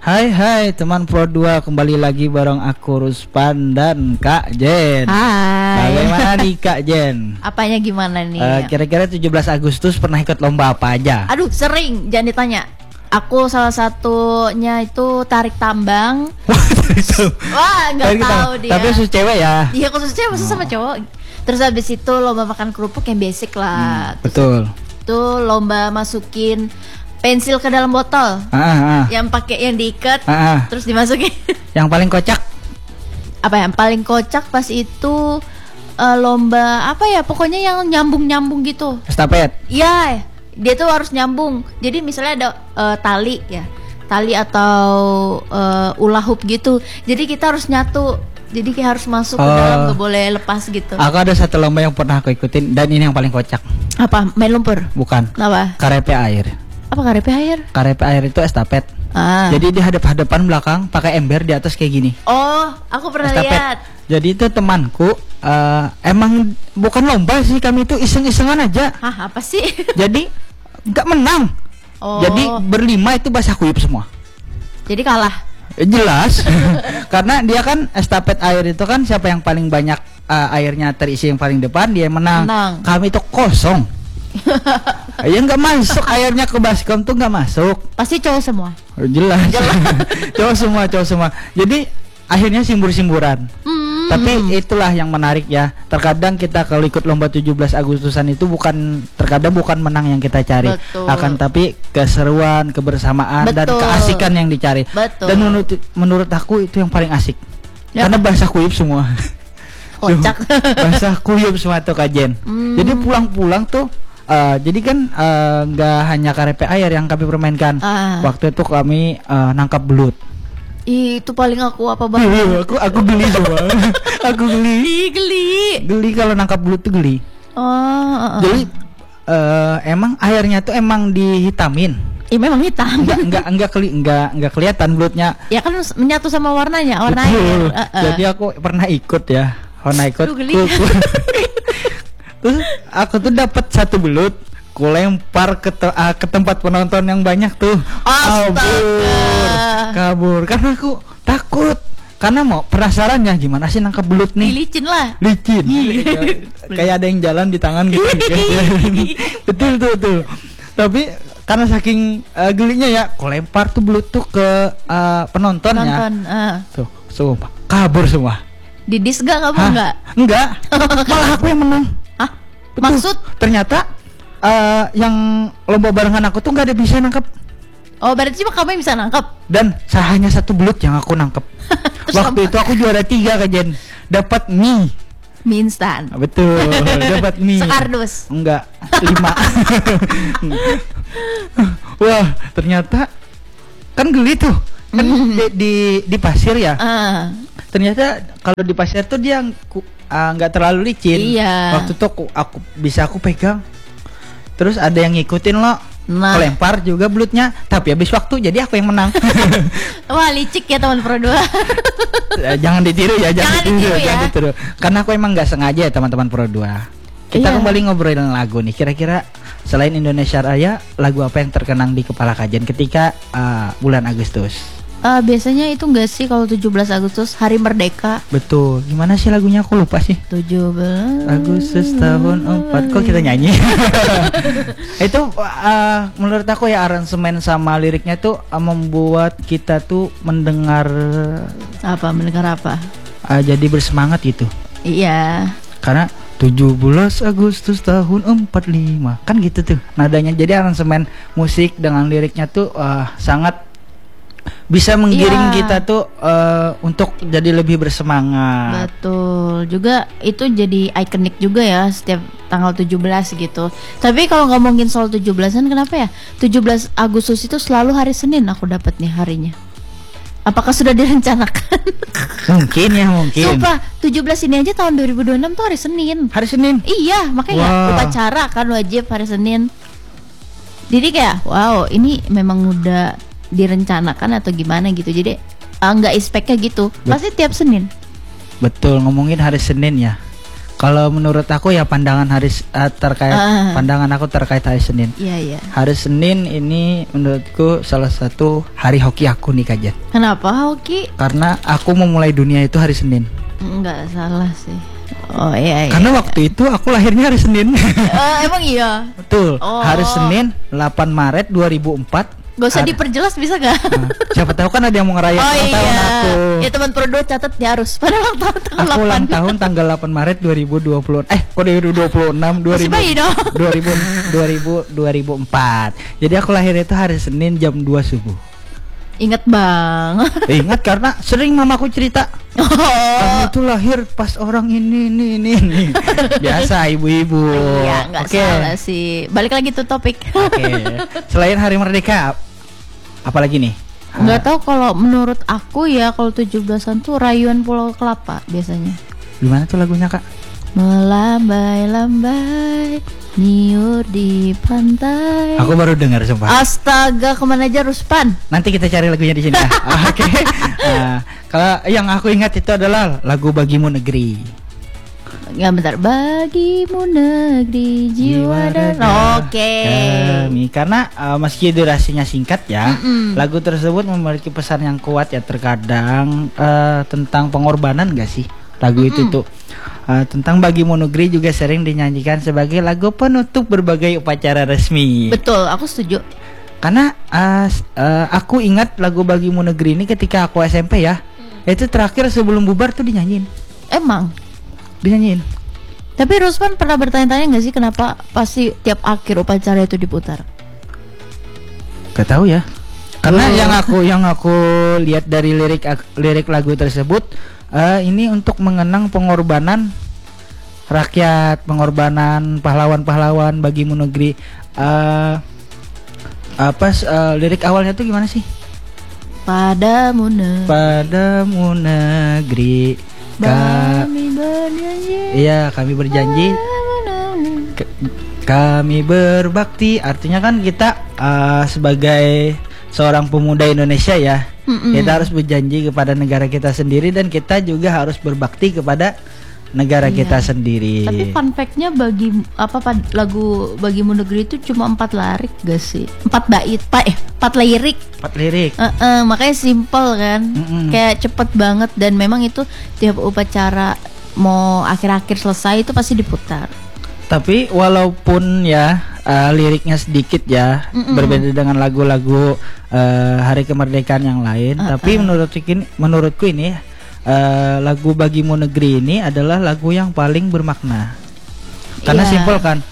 Hai teman Pro 2, kembali lagi bareng aku Ruspan dan Kak Jen. Hai. Bagaimana nih Kak Jen? Apanya gimana nih? Kira-kira 17 Agustus pernah ikut lomba apa aja? Aduh, sering, jangan ditanya. Aku salah satunya itu tarik tambang. Wah, nggak tahu dia. Tapi khusus cewek ya? Iya, khusus cewek, khusus sama cowok. Terus habis itu lomba makan kerupuk yang basic lah. Betul. Itu lomba masukin pensil ke dalam botol. Yang pakai yang diikat, terus dimasukin. Yang paling kocak? Apa yang paling kocak pas itu lomba apa ya? Pokoknya yang nyambung gitu. Estafet. Iya, dia tuh harus nyambung. Jadi misalnya ada tali ya, tali atau hula hoop gitu. Jadi kita harus nyatu. Jadi kita harus masuk ke dalam, gak boleh lepas gitu. Aku ada satu lomba yang pernah aku ikutin dan ini yang paling kocak. Apa? Main lumpur? Bukan. Apa? Karepe air. Apa karepe air? Karepe air itu estafet. Jadi di hadapan belakang pakai ember, di atas kayak gini. Oh, aku pernah estafet. lihat. Jadi itu temanku emang bukan lomba sih, kami itu iseng-isengan aja. Hah, apa sih? Jadi nggak menang. Jadi berlima itu basah kuyup semua. Jadi kalah. Jelas. Karena dia kan estafet air itu kan siapa yang paling banyak airnya terisi yang paling depan dia yang menang. Kami itu kosong. Ya nggak masuk airnya ke baskom tuh, nggak masuk. Pasti cowok semua. Jelas. cowok semua. Jadi akhirnya simbur-simburan. Tapi itulah yang menarik ya. Terkadang kita kalau ikut lomba 17 Agustusan itu terkadang bukan menang yang kita cari. Betul. Akan tapi keseruan, kebersamaan, dan keasikan yang dicari. Betul. Dan menurut aku itu yang paling asik. Ya. Karena basah kuyup semua. Kocak. Basah kuyup semua tuh Kajen. Jadi pulang-pulang tuh jadi kan nggak hanya karepe air yang kami permainkan. Waktu itu kami nangkap belut. Itu paling aku apa banget? Aku geli semua. Aku geli kalau nangkap belut tuh geli. Jadi emang airnya tuh emang dihitamin. Iya memang hitam. Enggak kelihatan belutnya. Ya kan menyatu sama warnanya. Betul. Jadi aku pernah ikut ya. Terus aku tuh dapat satu belut, ku lempar ke tempat penonton yang banyak tuh. Kabur karena aku takut. Karena mau penasarannya gimana sih nangkap belut nih. Licin lah. Kayak ada yang jalan di tangan gitu. Betul. Tapi karena saking gelinya ya, ku lempar tuh belut tuh ke penontonnya. Tuh, kabur semua. Didis gak kamu? Enggak. Malah aku yang menang. Betul. Maksud? Ternyata yang lomba barengan aku tuh nggak ada bisa nangkep. Oh, berarti cuma kamu yang bisa nangkep. Dan hanya satu belut yang aku nangkep. Waktu itu aku juara 3 Kajen. Dapat mie instan. Betul. Dapat mie sekardus. Enggak, 5. Wah, ternyata kan geli tuh. Kan di pasir ya. Ternyata kalau di pasir tuh dia nggak terlalu licin. Iya. Waktu itu aku pegang. Terus ada yang ngikutin lo. Lempar juga belutnya. Tapi habis waktu jadi aku yang menang. Wah, licik ya teman Pro 2. Jangan ditiru ya. Jangan ditiru. Karena aku emang nggak sengaja ya teman-teman Pro 2. Kita kembali ngobrolin lagu nih. Kira-kira selain Indonesia Raya, lagu apa yang terkenang di kepala Kajen ketika bulan Agustus? Biasanya itu enggak sih kalau 17 Agustus Hari Merdeka. Betul. Gimana sih lagunya, aku lupa sih. 17 Agustus tahun 4. Kok kita nyanyi? Itu menurut aku ya aransemen sama liriknya tuh membuat kita tuh mendengar apa? Jadi bersemangat gitu. Iya. Karena 17 Agustus tahun 45. Kan gitu tuh nadanya. Jadi aransemen musik dengan liriknya tuh sangat bisa menggiring kita tuh untuk jadi lebih bersemangat. Betul. Juga itu jadi ikonik juga ya setiap tanggal 17 gitu. Tapi kalau ngomongin soal 17-an, kenapa ya 17 Agustus itu selalu hari Senin aku dapat nih harinya. Apakah sudah direncanakan? Mungkin. Sumpah, 17 ini aja tahun 2026 tuh hari Senin. Hari Senin? Iya, makanya upacara kan wajib hari Senin. Jadi kayak wow, ini memang udah direncanakan atau gimana gitu. Jadi nggak expect-nya gitu. Pasti tiap Senin. Betul, ngomongin hari Senin ya. Kalau menurut aku ya pandangan pandangan aku terkait hari Senin. Iya, iya. Hari Senin ini menurutku salah satu hari hoki aku nih Kajat. Kenapa hoki? Karena aku memulai dunia itu hari Senin. Enggak salah sih. Oh iya, iya. Karena waktu itu aku lahirnya hari Senin. Emang iya. Betul. Oh. Hari Senin 8 Maret 2004. Gak usah diperjelas bisa gak? Nah, siapa tahu kan ada yang mau ngerayain ulang tahun aku. Ya teman Pro2 catat dia harus pada ulang tahun tanggal Aku 8. ulang tahun tanggal 8 Maret 2020. Kok 2026 Masih bayi dong. 2004. Jadi aku lahir itu hari Senin jam 2 subuh. Ingat banget. Ingat karena sering mamaku cerita. Kamu itu lahir pas orang ini. Biasa ibu-ibu. Iya, nggak salah sih. Balik lagi tuh topik. Oke. Selain Hari Merdeka, apalagi nih? Nggak tahu kalau menurut aku ya kalau 17-an tuh rayuan Pulau Kelapa biasanya. Gimana tuh lagunya Kak? Melambai-lambai niur di pantai. Aku baru dengar sumpah. Astaga, kemana aja Ruspan? Nanti kita cari lagunya di sini. Oke. Kalau yang aku ingat itu adalah lagu Bagimu Negeri. Ya bentar, bagimu negeri jiwa dan kami. Karena meski durasinya singkat ya, lagu tersebut memiliki pesan yang kuat ya. Terkadang tentang pengorbanan gak sih lagu itu tuh. Tentang Bagimu Negeri juga sering dinyanyikan sebagai lagu penutup berbagai upacara resmi. Betul, aku setuju. Karena aku ingat lagu Bagimu Negeri ini ketika aku SMP ya. Itu terakhir sebelum bubar tuh dinyanyiin. Emang Dinyanyiin. Tapi Rusman pernah bertanya-tanya nggak sih kenapa pasti tiap akhir upacara itu diputar? Gak tahu ya. Karena yang aku lihat dari lirik lagu tersebut, ini untuk mengenang pengorbanan rakyat, pengorbanan pahlawan-pahlawan Bagimu Negeri. Lirik awalnya tuh gimana sih? Padamu negeri kami berjanji. Iya, kami berjanji. Kami berbakti. Artinya kan kita sebagai seorang pemuda Indonesia ya, kita harus berjanji kepada negara kita sendiri dan kita juga harus berbakti kepada negara kita sendiri. Tapi fun fact-nya lagu Bagimu Negeri itu cuma 4 lirik gak sih? 4 bait, 4 lirik. 4 lirik. Makanya simple kan, kayak cepet banget dan memang itu tiap upacara mau akhir-akhir selesai itu pasti diputar. Tapi walaupun ya liriknya sedikit ya, berbeda dengan lagu-lagu hari kemerdekaan yang lain, tapi menurutku ini lagu Bagimu Negeri ini adalah lagu yang paling bermakna. Karena simpel kan.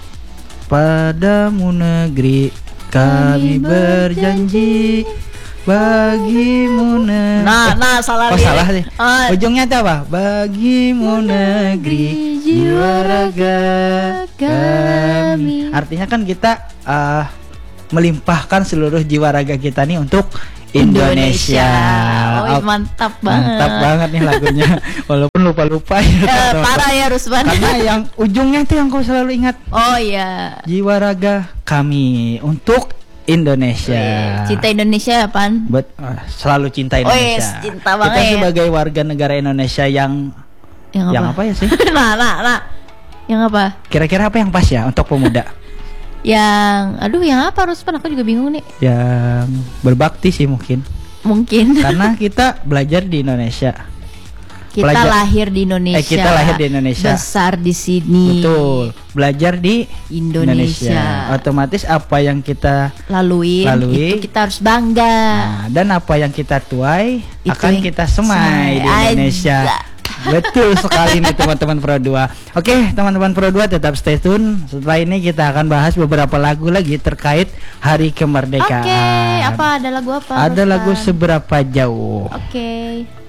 Padamu negeri kami berjanji, Bagimu negeri. Nah salah. Oh salah sih. Ujungnya itu apa? Bagimu negeri jiwa raga kami. Artinya kan kita melimpahkan seluruh jiwa raga kita nih untuk Indonesia. Mantap banget. Mantap banget nih lagunya. Walaupun lupa-lupa ya. Parah ya Rusman. Karena yang ujungnya itu yang kau selalu ingat. Oh iya. Jiwa raga kami untuk Indonesia. Cinta Indonesia ya Pan? Selalu cinta Indonesia. Cinta banget. Kita sebagai warga negara Indonesia yang apa ya sih? Nah. Yang apa? Kira-kira apa yang pas ya untuk pemuda? Yang apa Rusman, aku juga bingung nih. Yang berbakti sih mungkin. Karena kita belajar di Indonesia. Kita lahir di Indonesia. Kita lahir di Indonesia. Besar di sini. Betul. Belajar di Indonesia. Otomatis apa yang kita lalui itu kita harus bangga. Nah, dan apa yang kita tuai itu akan kita semai di Indonesia. Betul sekali nih teman-teman Pro2. Oke, teman-teman Pro2 tetap stay tune. Setelah ini kita akan bahas beberapa lagu lagi terkait Hari Kemerdekaan. Oke, ada lagu apa? Ada lagu Seberapa Jauh. Oke.